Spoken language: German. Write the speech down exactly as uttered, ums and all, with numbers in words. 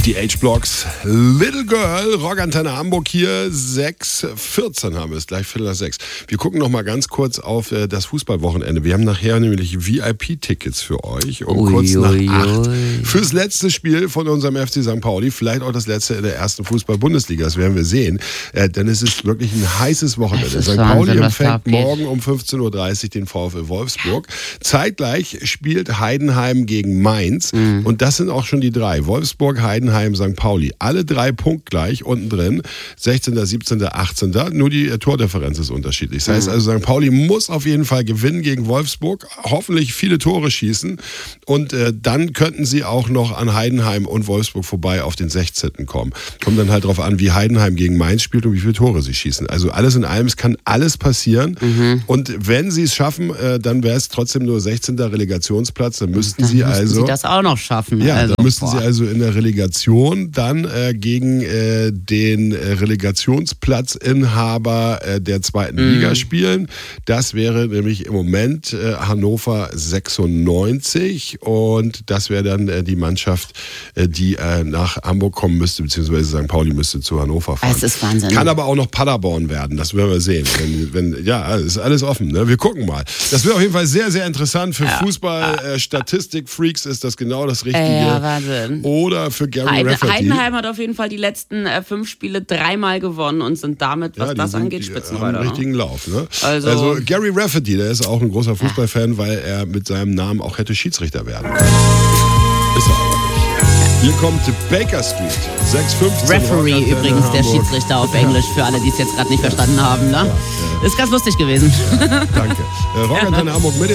Die H-Blocks, Little Girl, Rockantenne Hamburg hier, sechs vierzehn haben wir es, gleich Viertel nach sechs. Wir gucken noch mal ganz kurz auf äh, das Fußballwochenende. Wir haben nachher nämlich V I P-Tickets für euch um ui, kurz nach ui, acht. Ui. Fürs letzte Spiel von unserem F C Sankt Pauli, vielleicht auch das letzte in der ersten Fußball-Bundesliga, das werden wir sehen. Äh, denn es ist wirklich ein heißes Wochenende. Sankt Pauli empfängt morgen um fünfzehn Uhr dreißig den VfL Wolfsburg. Zeitgleich spielt Heidenheim gegen Mainz mhm. und das sind auch schon die drei. Wolfsburg, Heidenheim, Sankt Pauli. Alle drei punktgleich unten drin. sechzehnter, siebzehnter, achtzehnter Nur die äh, Tordifferenz ist unterschiedlich. Das heißt also, Sankt Pauli muss auf jeden Fall gewinnen gegen Wolfsburg. Hoffentlich viele Tore schießen. Und äh, dann könnten sie auch noch an Heidenheim und Wolfsburg vorbei auf den sechzehnten kommen. Kommt dann halt darauf an, wie Heidenheim gegen Mainz spielt und wie viele Tore sie schießen. Also alles in allem, es kann alles passieren. Mhm. Und wenn sie es schaffen, äh, dann wäre es trotzdem nur sechzehnter Relegtionsplatz. Dann müssten dann sie müssten also... sie das auch noch schaffen. Ja, also, dann müssten boah. sie also in der Relegation dann äh, gegen äh, den äh, Relegationsplatzinhaber äh, der zweiten mm. Liga spielen. Das wäre nämlich im Moment äh, Hannover sechsundneunzig und das wäre dann äh, die Mannschaft, äh, die äh, nach Hamburg kommen müsste, beziehungsweise Sankt Pauli müsste zu Hannover fahren. Das ist Wahnsinn. Kann aber auch noch Paderborn werden, das werden wir sehen. Wenn, wenn, ja, ist alles offen, ne? Wir gucken mal. Das wird auf jeden Fall sehr, sehr interessant. Für ja. Fußball-Statistik-Freaks äh, ist das genau das Richtige. Ja, Wahnsinn. Oder für Gary Heiden, Rafferty. Heidenheim hat auf jeden Fall die letzten äh, fünf Spiele dreimal gewonnen und sind damit, was ja, das sind, angeht, Spitzenreiter. Haben einen richtigen Lauf. Ne? Also, also Gary Rafferty, der ist auch ein großer Fußballfan, ja. weil er mit seinem Namen auch hätte Schiedsrichter werden können. Ist er aber nicht. Hier kommt Baker Street, sechs fünfzehn. Referee übrigens, der Schiedsrichter auf Englisch, für alle, die es jetzt gerade nicht verstanden haben. Ne? Ja, ja. Ist ganz lustig gewesen. Ja, danke. Äh, Rockantenne Hamburg mit